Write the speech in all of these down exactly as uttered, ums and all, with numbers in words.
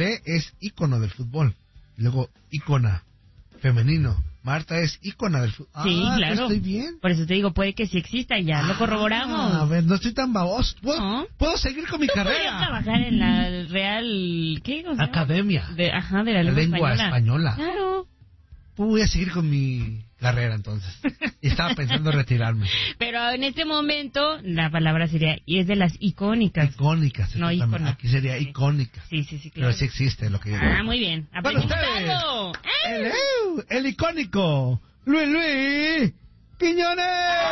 Pelé es ícono del fútbol. Luego, ícona, femenino. Marta es ícona del fútbol. Sí, ah, claro. Estoy bien. Por eso te digo, puede que sí exista y ya ah, lo corroboramos. A ver, no estoy tan baboso. ¿Puedo, ¿No? ¿puedo seguir con mi ¿Tú carrera? podrías trabajar en la Real... ¿Qué? O sea, Academia. De, ajá, de la, la lengua, lengua española. española. Claro. Voy a seguir con mi carrera entonces. Estaba pensando en retirarme. Pero en este momento la palabra sería, y es de las icónicas. Icónicas. No ícono. Aquí sería sí. icónica. Sí, sí, sí, claro. Pero sí existe lo que yo Ah, muy bien. Para ustedes, el, el icónico Luis Luis Quiñones.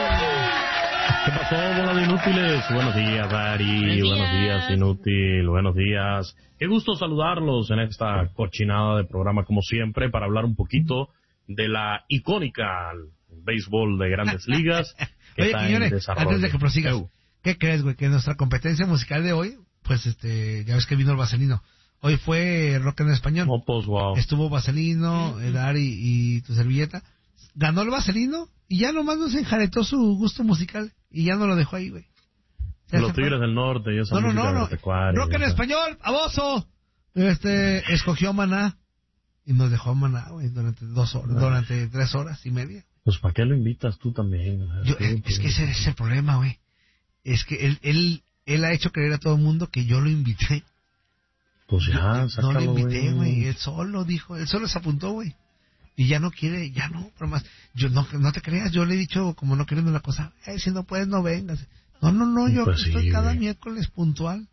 ¿Qué pasó, buenos inútiles? Buenos días, Dari. Buenos días. Buenos días, inútil. Buenos días. Qué gusto saludarlos en esta cochinada de programa, como siempre, para hablar un poquito de la icónica béisbol de Grandes Ligas que Oye, está Quiñones, en desarrollo. Antes de que prosigas, Eu. ¿qué crees, güey? Que nuestra competencia musical de hoy, pues, este, ya ves que vino el Vaselino. Hoy fue rock en español. Oh, pues, wow. Estuvo Vaselino, mm-hmm. Dari y tu servilleta. Ganó el Vaselino y ya nomás nos enjaretó su gusto musical y ya no lo dejó ahí, güey. Los Tigres fue. del Norte y esa no, música no, no, no. Rock en español, ¡aboso! Este, escogió Maná y nos dejó Maná, güey, durante dos horas, no. durante tres horas y media. Pues, ¿para qué lo invitas tú también? Yo, tú, es, tú, es que ese es el problema, güey. Es que él, él, él ha hecho creer a todo el mundo que yo lo invité. Pues ya, yo, sácalo, no lo invité, güey, güey. él solo dijo, él solo se apuntó, güey. Y ya no quiere, ya no, pero más, yo no, no te creas, yo le he dicho como no queriendo la cosa, eh, si no puedes no vengas. No, no, no, yo pues estoy sí, cada güey. miércoles puntual.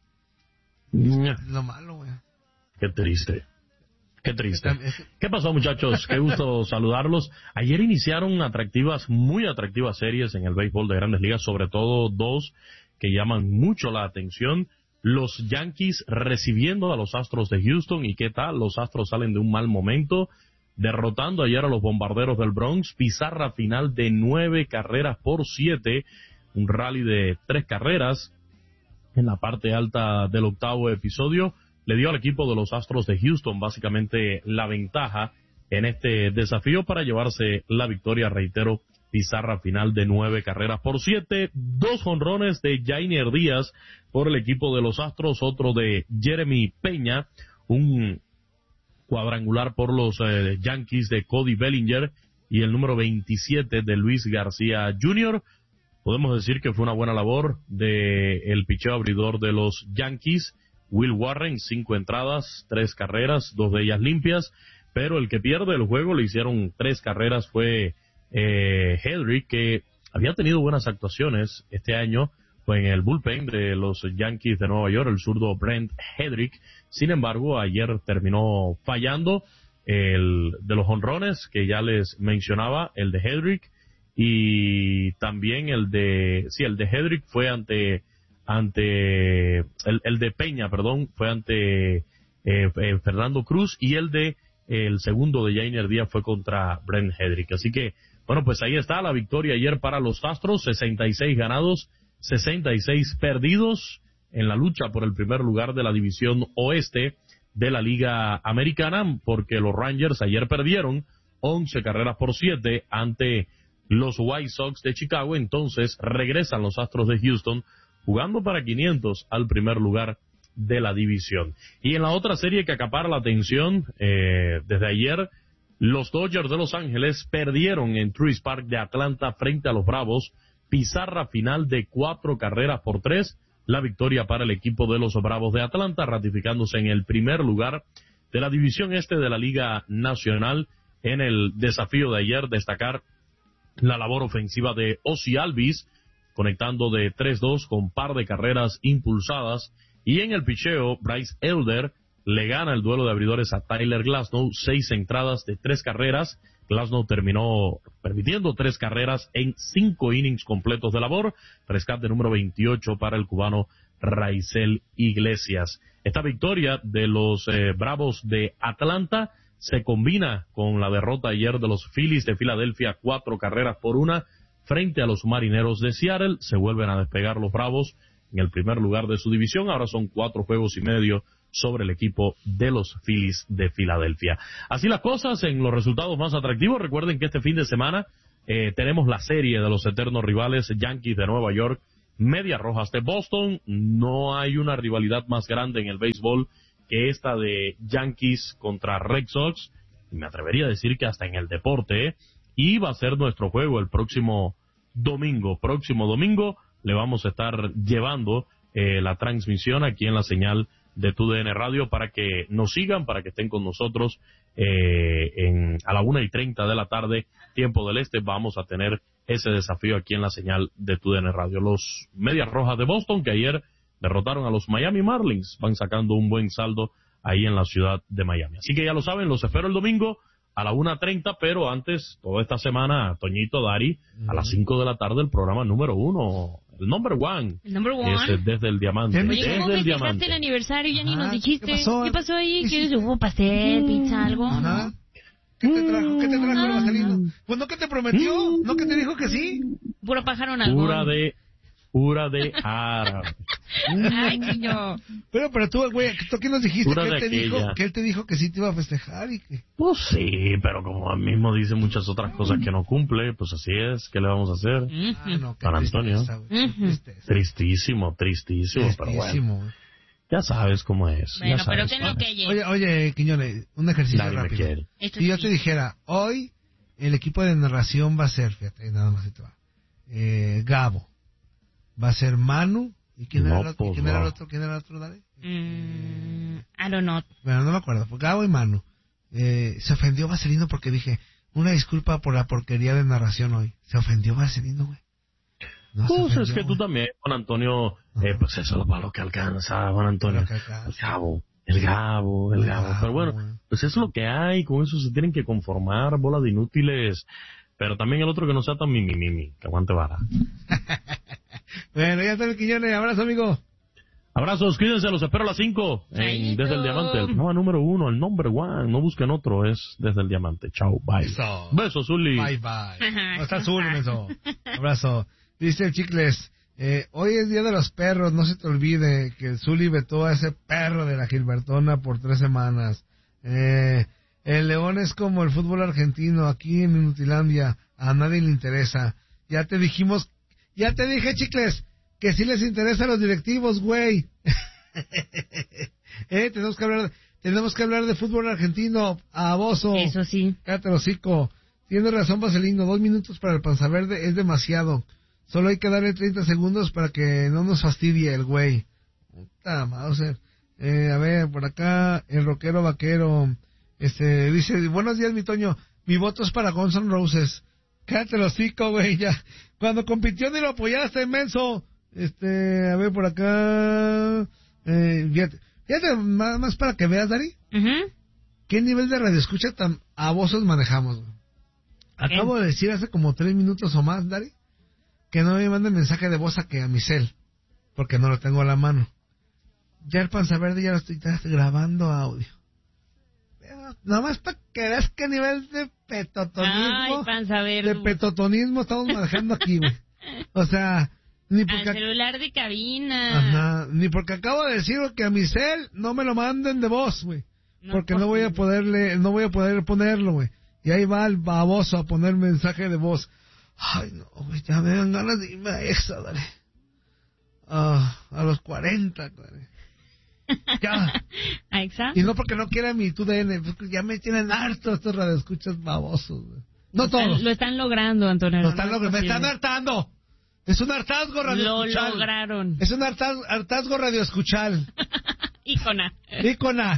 Ya. Es lo malo, güey. Qué triste. Qué triste. ¿Qué pasó, muchachos? Qué gusto saludarlos. Ayer iniciaron atractivas, muy atractivas series en el béisbol de Grandes Ligas, sobre todo dos que llaman mucho la atención. Los Yankees recibiendo a los Astros de Houston. ¿Y qué tal? Los Astros salen de un mal momento, derrotando ayer a los Bombarderos del Bronx. Pizarra final de nueve carreras por siete. Un rally de tres carreras en la parte alta del octavo episodio. Le dio al equipo de los Astros de Houston básicamente la ventaja en este desafío para llevarse la victoria, reitero, pizarra final de nueve carreras por siete, dos jonrones de Yainer Díaz por el equipo de los Astros, otro de Jeremy Peña, un cuadrangular por los eh, Yankees de Cody Bellinger y el número veintisiete de Luis García junior Podemos decir que fue una buena labor de el picheo abridor de los Yankees, Will Warren, cinco entradas, tres carreras, dos de ellas limpias, pero el que pierde el juego le hicieron tres carreras fue eh, Hedrick, que había tenido buenas actuaciones este año, fue en el bullpen de los Yankees de Nueva York, el zurdo Brent Hedrick. Sin embargo, ayer terminó fallando el de los jonrones que ya les mencionaba, el de Hedrick, y también el de, sí, el de Hedrick fue ante, ante, el, el de Peña, perdón, fue ante eh, eh, Fernando Cruz, y el de, eh, el segundo de Yainer Díaz fue contra Brent Hedrick. Así que, bueno, pues ahí está la victoria ayer para los Astros, sesenta y seis ganados, sesenta y seis perdidos en la lucha por el primer lugar de la división oeste de la Liga Americana, porque los Rangers ayer perdieron once carreras por siete ante los White Sox de Chicago. Entonces regresan los Astros de Houston jugando para quinientos al primer lugar de la división. Y en la otra serie que acapara la atención eh, desde ayer, los Dodgers de Los Ángeles perdieron en Truist Park de Atlanta frente a los Bravos, pizarra final de cuatro carreras por tres, la victoria para el equipo de los Bravos de Atlanta, ratificándose en el primer lugar de la división este de la Liga Nacional. En el desafío de ayer, destacar la labor ofensiva de Ozzie Albies, conectando de tres dos con par de carreras impulsadas, y en el picheo, Bryce Elder le gana el duelo de abridores a Tyler Glasnow, seis entradas de tres carreras. Glasnow terminó permitiendo tres carreras en cinco innings completos de labor, rescate número veintiocho para el cubano Raisel Iglesias. Esta victoria de los eh, Bravos de Atlanta se combina con la derrota ayer de los Phillies de Filadelfia, cuatro carreras por una, frente a los Marineros de Seattle. Se vuelven a despegar los Bravos en el primer lugar de su división. Ahora son cuatro juegos y medio sobre el equipo de los Phillies de Filadelfia. Así las cosas en los resultados más atractivos. Recuerden que este fin de semana eh, tenemos la serie de los eternos rivales, Yankees de Nueva York, Medias Rojas de Boston. No hay una rivalidad más grande en el béisbol que esta de Yankees contra Red Sox, y me atrevería a decir que hasta en el deporte, ¿eh? Y va a ser nuestro juego el próximo domingo. Próximo domingo le vamos a estar llevando eh, la transmisión aquí en la señal de Tu D N Radio para que nos sigan, para que estén con nosotros eh, en, a la una y treinta de la tarde, tiempo del este. Vamos a tener ese desafío aquí en la señal de Tu D N Radio. Los Medias Rojas de Boston, que ayer derrotaron a los Miami Marlins, van sacando un buen saldo ahí en la ciudad de Miami. Así que ya lo saben, los espero el domingo a la una treinta, pero antes, toda esta semana, Toñito, Dari, uh-huh. a las cinco de la tarde, el programa número uno, el number one. El number one. Es desde el diamante. Oye, desde ¿cómo el festejaste diamante. el aniversario? Ya ni nos dijiste. ¿Qué pasó? ¿Qué pasó ahí? ¿Qué hubo? ¿Pastel, pizza, algo? Nada. ¿Qué te trajo? ¿Qué te trajo el Marcelino? Pues no que te prometió, no que te dijo que sí. Puro pájaro nalgón. Pura de... Pura de árabe. Ay, niño. Pero, pero tú, güey, ¿tú qué nos dijiste? Pura Que él, de te dijo, aquella. que él te dijo que sí te iba a festejar y que... Pues sí, pero como él mismo dice muchas otras cosas que no cumple, pues así es. ¿Qué le vamos a hacer? Uh-huh. Ah, no, qué Don Antonio. tristeza, güey, qué Uh-huh. tristeza. Tristísimo, tristísimo, pero bueno. Tristísimo, güey. Ya sabes cómo es. Bueno, ya pero sabes que cómo no es. que llegue. Oye, oye, Quiñones, un ejercicio Nadie me rápido. quiere. Esto Si yo sí. te dijera, hoy el equipo de narración va a ser, fíjate, nada más ahí te va. Eh, Gabo. Va a ser Manu. ¿Y quién, No, era, el otro? pues, ¿Quién era el no. otro? ¿Quién era el otro, Dale? Mm, I don't know. Bueno, no me acuerdo. Fue Gabo y Manu. Eh, se ofendió Vaselino porque dije, una disculpa por la porquería de narración hoy. Se ofendió Vaselino, güey. No se Pues ofendió, es que tú güey. también, Juan Antonio, eh, pues eso es para lo que alcanza, Juan Antonio. Para lo que alcanza. El Gabo, el Gabo, el El Gabo. Gabo, Pero bueno, güey. pues eso es lo que hay, con eso se tienen que conformar, bola de inútiles. Pero también el otro que no sea tan mimi, mimi, que aguante vara. Bueno, ya está el Quiñones. Abrazo, amigo. Abrazos, cuídense, los espero a las cinco en Chaito. Desde el Diamante, el programa número uno, el number one. No busquen otro, es Desde el Diamante. Chao, bye. Eso. Besos, Zuli. Bye, bye. No está azul, eso. Abrazo. Dice el Chicles, eh, hoy es Día de los Perros, no se te olvide que el Zuli vetó a ese perro de la Gilbertona por tres semanas. Eh, el León es como el fútbol argentino, aquí en Inutilandia, a nadie le interesa. Ya te dijimos, ya te dije, Chicles, que sí les interesa a los directivos, güey. eh, tenemos que hablar, tenemos que hablar de fútbol argentino, a Bozo. Eso sí. Cállate el hocico. Tiene razón, Vaselino. Dos minutos para el panza verde es demasiado. Solo hay que darle treinta segundos para que no nos fastidie el güey. Puta Mauser. Eh, a ver, por acá, el rockero vaquero. Este, dice, buenos días, mi Toño. Mi voto es para Guns N' Roses. Cállate el hocico, güey, ya. Cuando compitió ni lo apoyaste, inmenso. Este, a ver, por acá. Eh, fíjate, fíjate, nada más para que veas, Dari. Uh-huh. ¿Qué nivel de radioescucha tan abosos manejamos, güey? Acabo de decir hace como tres minutos o más, Dari, que no me manden mensaje de voz a que a mi cel, porque no lo tengo a la mano. Ya el panza verde ya lo estoy, ya estoy grabando audio. Pero nada más para que veas qué nivel de petotonismo, Ay, panza verde. de petotonismo estamos manejando aquí, güey. O sea, ni Al porque, celular de cabina. ajá, ni porque acabo de decir que a mi cel no me lo manden de voz, güey. No, Porque pues, no voy a poderle, no voy a poder ponerlo, güey. Y ahí va el baboso a poner mensaje de voz. Ay, no, güey, ya me dan ganas de irme a esa, dale. Ah, a los cuarenta, güey. Ya. ¿A Exa? Y no porque no quiera mi tu D N, porque ya me tienen harto estos radioescuchas babosos, güey. No Lo todos. están- Lo están logrando, Antonio. Lo no están es logrando. Me posible. están hartando. Es un hartazgo Lo radioescuchal. lograron. Es un hartaz, hartazgo radioescuchal. Ícona. Ícona.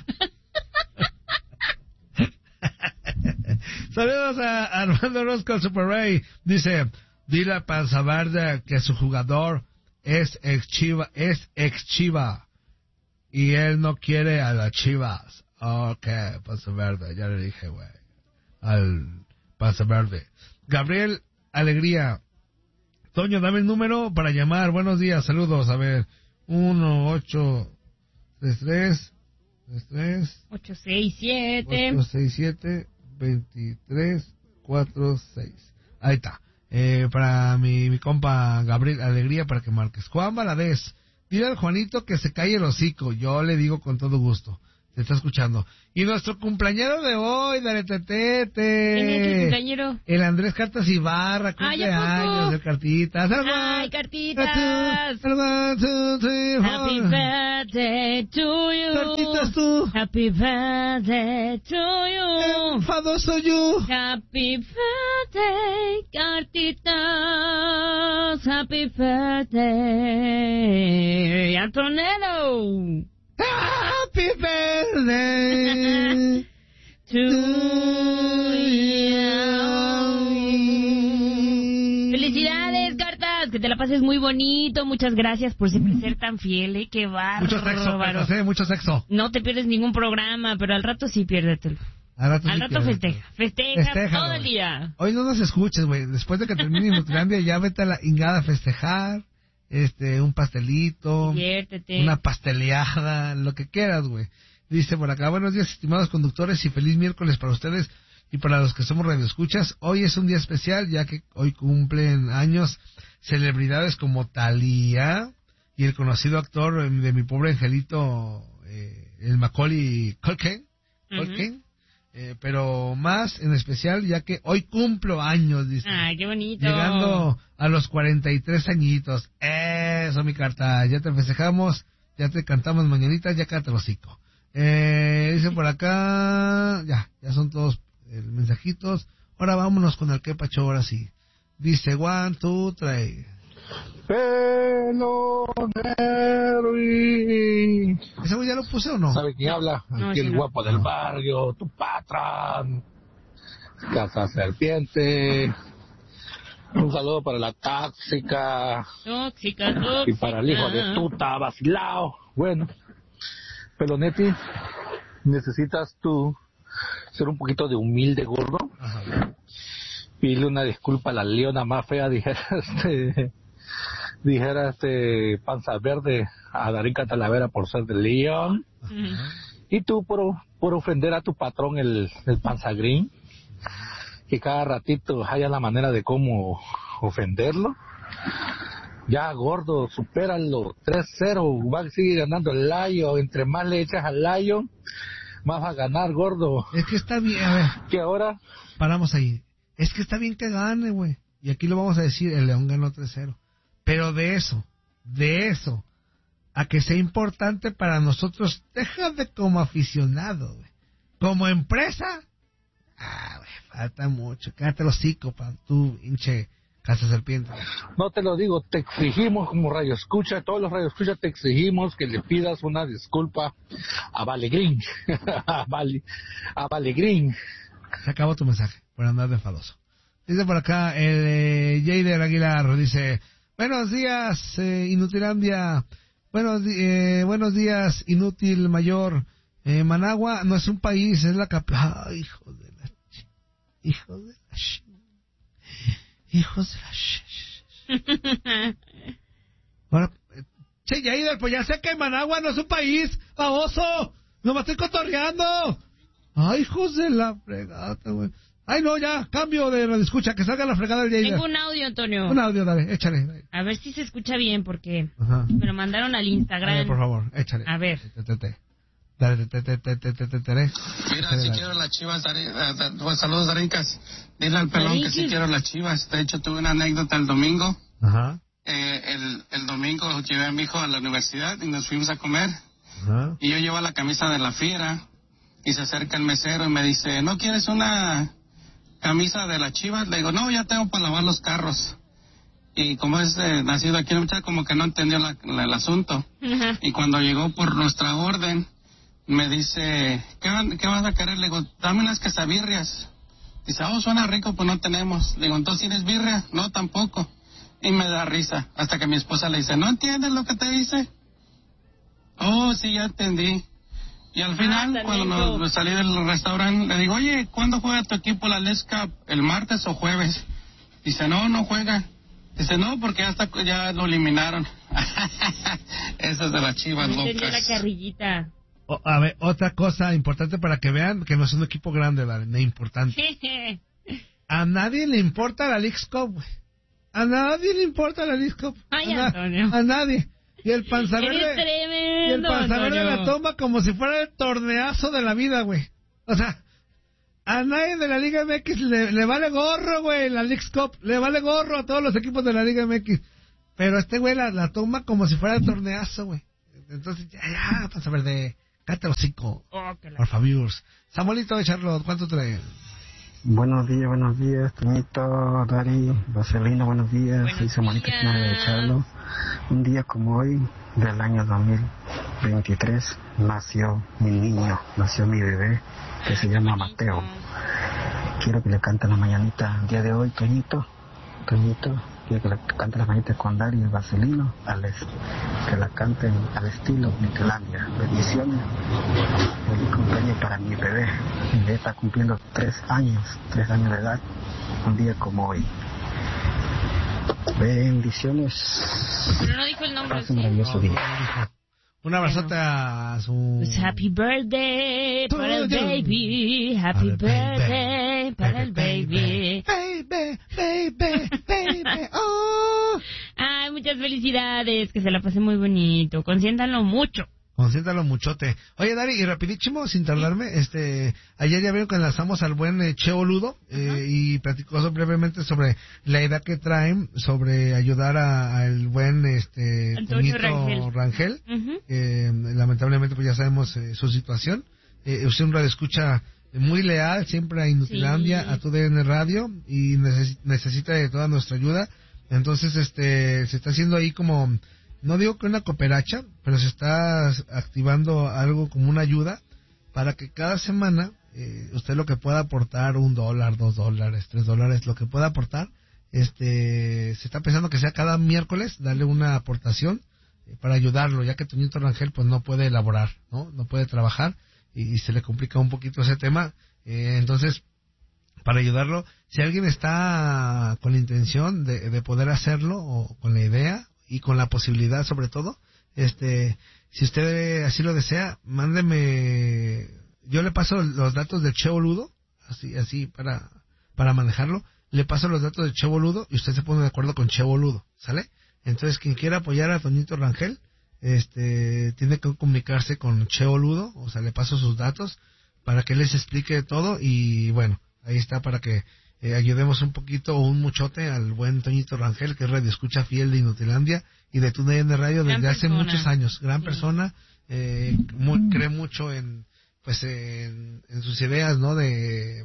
Saludos a Armando Rosco Super Ray. Dice, dile a Panza Verde que su jugador es ex Chiva, es ex Chiva. Y él no quiere a las Chivas. Ok, Panza Verde, ya le dije, güey. Al Panza Verde. Gabriel Alegría. Toño, dame el número para llamar. Buenos días, saludos. A ver, uno, ocho, tres, tres, tres, tres. ocho seis siete. ocho seis siete veintitrés cuarenta y seis. Ahí está. Eh, para mi, mi compa Gabriel Alegría, para que marques. Juan Valadez, dile al Juanito que se calle el hocico. Yo le digo con todo gusto. te está escuchando. Y nuestro cumpleañero de hoy, dale tetete. ¿Quién es el cumpleañero? El Andrés Cartas Ibarra, cumpleaños, el Cartitas. Ay, Cartitas. One, two, three, four. Happy birthday to you. Cartitas tú. Happy birthday to you. Enfadoso you. Happy birthday, Cartitas. Happy birthday, Antonello. Happy birthday to you. Felicidades, Cartas, que te la pases muy bonito. Muchas gracias por siempre ser tan fiel, ¿eh? Qué bárbaro. Mucho sexo, Cartas, ¿eh? Mucho sexo. No te pierdes ningún programa, pero al rato sí piérdetelo. Al rato, al sí rato festeja. Festeja Festéjalo, todo el día. Hoy no nos escuches, güey. Después de que termine Inutilandia, ya vete a la ingada a festejar. Este, un pastelito, Diviértete. Una pasteleada, lo que quieras, güey. Dice por acá, buenos días, estimados conductores, y feliz miércoles para ustedes y para los que somos radioescuchas. Hoy es un día especial, ya que hoy cumplen años celebridades como Thalía y el conocido actor de Mi Pobre Angelito, eh, el Macaulay Culkin, Culkin. Uh-huh. Eh, pero más en especial, ya que hoy cumplo años, dice. Ay, qué bonito. Llegando a los cuarenta y tres añitos. Eso, mi carta. Ya te festejamos, ya te cantamos mañanitas, ya cállate el hocico. Eh, dice por acá, ya, ya son todos eh, mensajitos. Ahora vámonos con el que pacho, ahora sí. Dice, one, two, three. Pelonero. ¿Ese güey ya lo puse o no? ¿Sabe quién habla? No, Aquí sí el no. guapo del barrio, tu patrón. Casa Serpiente. Un saludo para la tóxica. Tóxica, tóxica. Y para el hijo de tuta, vacilao. Bueno, Pelonetti, necesitas tú ser un poquito de humilde, gordo. Ajá. Pídele una disculpa a la leona más fea, dijera este, dijera este Panza Verde a Darinka Talavera por ser de León. Uh-huh. Y tú por, por ofender a tu patrón, el, el Panza Green, que cada ratito haya la manera de cómo ofenderlo. Ya, gordo, supéralo, tres cero, va a seguir ganando el Lion. Entre más le echas al Lion, más va a ganar, gordo. Es que está bien, a ver. Que ahora paramos ahí. Es que está bien que gane, güey. Y aquí lo vamos a decir, el León ganó tres cero. Pero de eso, de eso, a que sea importante para nosotros, déjate como aficionado, güey. Como empresa, ah, güey, falta mucho. Quédate los hocico, pa, tú, hinche Casa Serpiente. No te lo digo, te exigimos como radio escucha, todos los radio escucha te exigimos que le pidas una disculpa a Vale Green. a Vale, a Vale Green. Se acabó tu mensaje, por andar de enfadoso. Dice por acá, el eh, Jader Aguilar, dice, buenos días, eh, Inutilandia, buenos, eh, buenos días, Inútil Mayor, eh, Managua no es un país, es la capital. Ay, hijo de la ch... Hijo de la ch... Hijos de la ch... Ahora, eh, che, Jader, pues ya sé que Managua no es un país, baboso, no me estoy cotorreando. Ay, hijos de la fregada, güey. Ay, no, ya, cambio de radio escucha, que salga la fregada del Jader. Tengo un audio, Antonio. Un audio, dale, échale. Dale. A ver si se escucha bien, porque Ajá. me lo mandaron al Instagram. Dale, por favor, échale. A ver. Dale, te, te, te, te, te, te, te. Mira, si quiero las chivas, pues saludos, Darincas. Dile al pelón que si quiero las chivas. De hecho, tuve una anécdota el domingo. Ajá. Eh, el, el domingo llevé a mi hijo a la universidad y nos fuimos a comer. Ajá. Y yo llevo la camisa de la Fiera. Y se acerca el mesero y me dice, ¿no quieres una camisa de las chivas? Le digo, no, ya tengo para lavar los carros. Y como es eh, nacido aquí, el muchacho como que no entendió la, la, el asunto. Ajá. Y cuando llegó por nuestra orden, me dice, ¿qué, van, qué vas a querer? Le digo, dame unas quesabirrias. Dice, oh, suena rico, pues no tenemos. Le digo, ¿entonces tienes birria? No, tampoco. Y me da risa, hasta que mi esposa le dice, ¿no entiendes lo que te dice? Oh, sí, ya entendí. Y al final, ah, cuando nos, nos salí del restaurante, le digo, oye, ¿cuándo juega tu equipo la Leagues Cup? ¿El martes o jueves? Dice, no, no juega. Dice, no, porque ya, está, ya lo eliminaron. Eso es de las chivas No entendió locas. la carrillita. O, a ver, otra cosa importante para que vean que no es un equipo grande, ¿vale? No importante. A nadie le importa la Leagues Cup, güey. A nadie le importa la Leagues Cup. Ay, a, na- Antonio. a nadie. Y el Panza Verde... Eres tremendo, y el Panza Verde Antonio. la toma como si fuera el torneazo de la vida, güey. O sea, a nadie de la Liga M X le, le vale gorro, güey, la Leagues Cup. Le vale gorro a todos los equipos de la Liga M X. Pero este güey la, la toma como si fuera el torneazo, güey. Entonces, ya, ya, Panza Verde, cállate los cinco. Oh, que la- Por favor. Samuelito de Charlotte, ¿cuánto trae? Buenos días, buenos días, Toñito, Dari, Vaselino, buenos días. Buenos Soy Samuelito días. Espinosa de Charlo. Un día como hoy, del año dos mil veintitrés, nació mi niño, nació mi bebé, que se llama Mateo. Quiero que le cante la mañanita el día de hoy, Toñito, Toñito. Quiero que le cante las mañanitas con Dari y el Vaselino, al es- que la canten al estilo Nicolandia. Bendiciones. Feliz cumpleaños para mi bebé. Mi bebé está cumpliendo tres años, tres años de edad, un día como hoy. Bendiciones. Pero no dijo el nombre. Pase un maravilloso día. Un abrazote a su... Pues happy birthday para el Tuyo. baby. Happy birthday para el baby. Baby, baby, baby, oh. Ay, muchas felicidades. Que se la pase muy bonito. Consiéntanlo mucho. Consiéntalo muchote. Oye, Dari, y rapidísimo, sin tardarme, este, ayer ya vieron que enlazamos al buen eh, Cheo Ludo, eh, y platicó so- brevemente sobre la idea que traen sobre ayudar a- al buen, este, Antonio Toñito Rangel. Rangel. Ujú. Eh, lamentablemente, pues ya sabemos eh, su situación. Eh, usted un radio escucha muy leal, siempre a Inutilandia, Sí. a tu D N Radio, y neces- necesita de toda nuestra ayuda. Entonces, este, se está haciendo ahí como, no digo que una cooperacha, pero se está activando algo como una ayuda para que cada semana eh, usted lo que pueda aportar, un dólar, dos dólares, tres dólares, lo que pueda aportar, este, se está pensando que sea cada miércoles darle una aportación eh, para ayudarlo, ya que Toñito Rangel pues no puede elaborar, no, no puede trabajar y, y se le complica un poquito ese tema, eh, entonces para ayudarlo, si alguien está con la intención de, de poder hacerlo o con la idea y con la posibilidad sobre todo, este, si usted así lo desea, mándeme, yo le paso los datos del Che Boludo, así, así para, para manejarlo, le paso los datos del Che Boludo y usted se pone de acuerdo con Che Boludo, ¿sale? Entonces quien quiera apoyar a Toñito Rangel, este, tiene que comunicarse con Che Boludo, o sea, le paso sus datos para que les explique todo y bueno, ahí está para que eh, ayudemos un poquito o un muchote al buen Toñito Rangel, que es radio escucha fiel de Inutilandia y de T U D N Radio Gran desde hace persona. muchos años. Gran Sí. persona, eh, mu- cree mucho en pues en, en sus ideas, ¿no? De,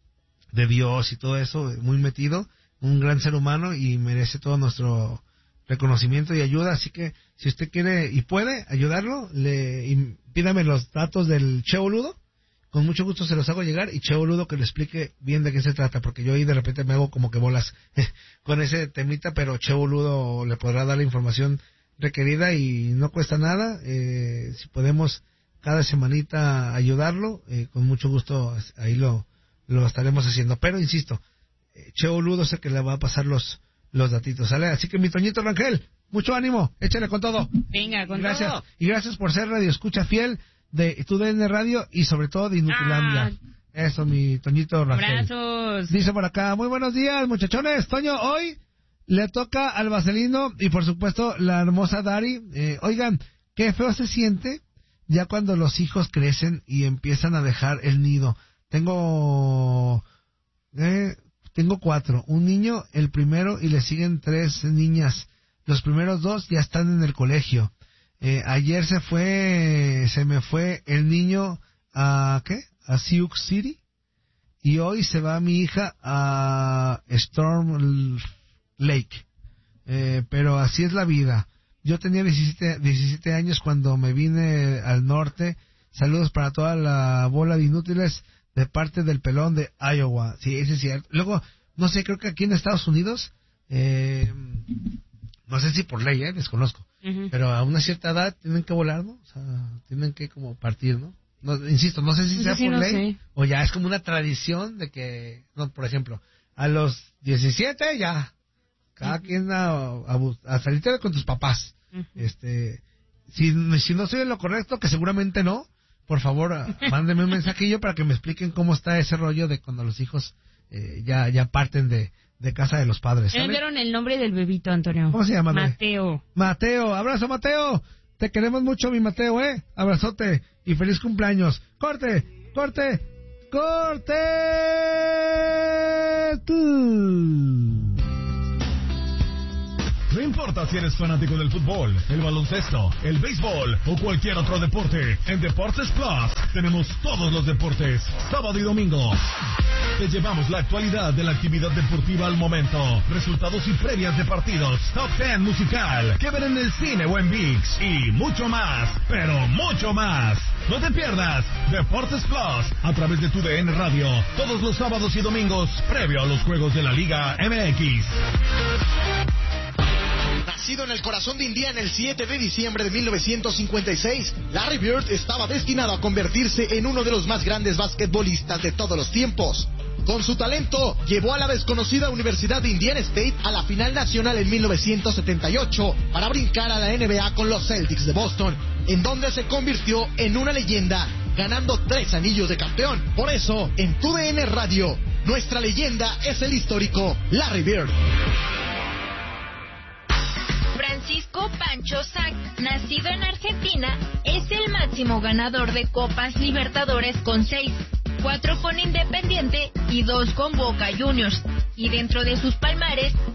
de Dios y todo eso, muy metido, un gran ser humano y merece todo nuestro reconocimiento y ayuda, así que si usted quiere y puede ayudarlo, le y pídame los datos del Che Boludo. Con mucho gusto se los hago llegar y Che Boludo que le explique bien de qué se trata, porque yo ahí de repente me hago como que bolas con ese temita, pero Che Boludo le podrá dar la información requerida y no cuesta nada. Eh, si podemos cada semanita ayudarlo, eh, con mucho gusto ahí lo, lo estaremos haciendo. Pero insisto, eh, Che Boludo es el que le va a pasar los, los datitos, ¿sale? Así que mi Toñito Rangel, mucho ánimo, échale con todo. Venga, con Gracias. todo. Y gracias por ser radio escucha fiel de tu D N Radio y sobre todo de Inutilandia. Eso, mi Toñito Rangel. Abrazos. Dice por acá, muy buenos días, muchachones. Toño, hoy le toca al Vaselino y por supuesto la hermosa Dari. Eh, oigan, qué feo se siente ya cuando los hijos crecen y empiezan a dejar el nido. Tengo... Eh, tengo cuatro. Un niño, el primero, y le siguen tres niñas. Los primeros dos ya están en el colegio. Eh, ayer se fue, se me fue el niño a, ¿qué? A Sioux City. Y hoy se va mi hija a Storm Lake. Eh, pero así es la vida. Yo tenía diecisiete, diecisiete años cuando me vine al norte. Saludos para toda la bola de inútiles de parte del pelón de Iowa. Sí, ese es cierto. Luego, no sé, creo que aquí en Estados Unidos, eh, no sé si por ley, eh, desconozco. Ujú. Pero a una cierta edad tienen que volar, ¿no? O sea, tienen que como partir, ¿no? No, insisto, no sé si Eso sea sí por no ley sé. o ya es como una tradición de que, no, por ejemplo, a los diecisiete ya, cada quien a, a, bus- a salirte con tus papás. Ujú. Este, si, si no estoy en lo correcto, que seguramente no, por favor, a- mándenme un mensajillo para que me expliquen cómo está ese rollo de cuando los hijos eh, ya ya parten de, de casa de los padres. ¿Me vieron el nombre del bebito, Antonio? ¿Cómo se llama? Mateo. Mateo, abrazo Mateo. Te queremos mucho, mi Mateo, ¿eh? Abrazote y feliz cumpleaños. Corte, corte, corte. Tú. No importa si eres fanático del fútbol, el baloncesto, el béisbol o cualquier otro deporte, en Deportes Plus tenemos todos los deportes, sábado y domingo. Te llevamos la actualidad de la actividad deportiva al momento, resultados y previas de partidos, top ten musical, que ver en el cine o en ViX y mucho más, pero mucho más. No te pierdas Deportes Plus a través de tu D N Radio, todos los sábados y domingos, previo a los juegos de la Liga M X. Nacido en el corazón de Indiana el siete de diciembre de mil novecientos cincuenta y seis, Larry Bird estaba destinado a convertirse en uno de los más grandes basquetbolistas de todos los tiempos. Con su talento, llevó a la desconocida Universidad de Indiana State a la final nacional en mil novecientos setenta y ocho para brincar a la N B A con los Celtics de Boston, en donde se convirtió en una leyenda, ganando tres anillos de campeón. Por eso, en tu D N Radio, nuestra leyenda es el histórico Larry Bird. Francisco Pancho Sack, nacido en Argentina, es el máximo ganador de Copas Libertadores con seis, cuatro con Independiente y dos con Boca Juniors. Y dentro de sus palmares